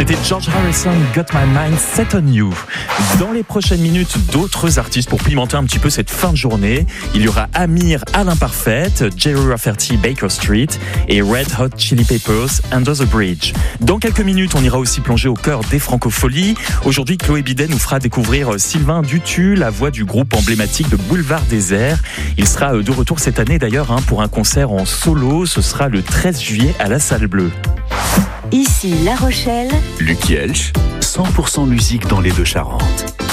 C'était George Harrison, Got My Mind Set on You. Dans les prochaines minutes, d'autres artistes pour pimenter un petit peu cette fin de journée. Il y aura Amir à l'imparfaite, Jerry Rafferty, Baker Street et Red Hot Chili Peppers, Under the Bridge. Dans quelques minutes, on ira aussi plonger au cœur des francopholies. Aujourd'hui, Chloé Bidet nous fera découvrir Sylvain Dutu, la voix du groupe emblématique de Boulevard Désert. Il sera de retour cette année d'ailleurs pour un concert en solo. Ce sera le 13 juillet à la Salle Bleue. Ici La Rochelle, Luc Hielsch, 100% musique dans les Deux-Charentes.